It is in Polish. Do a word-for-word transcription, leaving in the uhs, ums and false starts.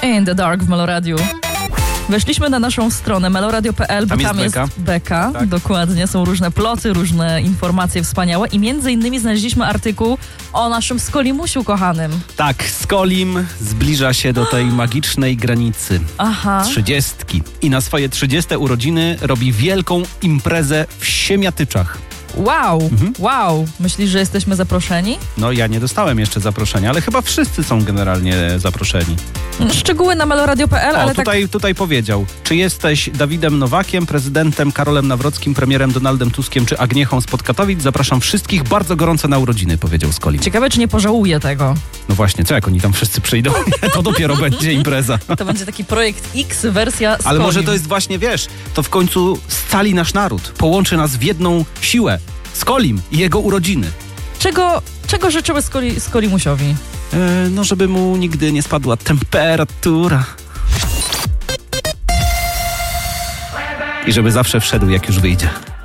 In the Dark w Meloradiu. Weszliśmy na naszą stronę meloradio kropka p l, bo tam tam jest jest beka. beka, Tak. dokładnie, są różne ploty, różne informacje wspaniałe i między innymi znaleźliśmy artykuł o naszym Skolimusiu kochanym. Tak, Skolim zbliża się do tej magicznej granicy. Aha. Trzydziestki. I na swoje trzydzieste urodziny robi wielką imprezę w Siemiatyczach. Wow, Mhm. wow. Myślisz, że jesteśmy zaproszeni? No ja nie dostałem jeszcze zaproszenia, ale chyba wszyscy są generalnie zaproszeni. Szczegóły na meloradio kropka p l, O, ale tutaj, tak... tutaj powiedział, czy jesteś Dawidem Nowakiem, prezydentem Karolem Nawrockim, premierem Donaldem Tuskiem czy Agniechą spod Katowic? Zapraszam wszystkich bardzo gorąco na urodziny, powiedział Skolim. Ciekawe, czy nie pożałuję tego. No właśnie, co jak oni tam wszyscy przyjdą? To dopiero będzie impreza. To będzie taki projekt X, wersja Skolim. Ale może to jest właśnie, wiesz, to w końcu scali nasz naród, połączy nas w jedną siłę. Skolim i jego urodziny. Czego, czego życzymy Skoli, Skolimusiowi? E, no, żeby mu nigdy nie spadła temperatura. I żeby zawsze wszedł, jak już wyjdzie.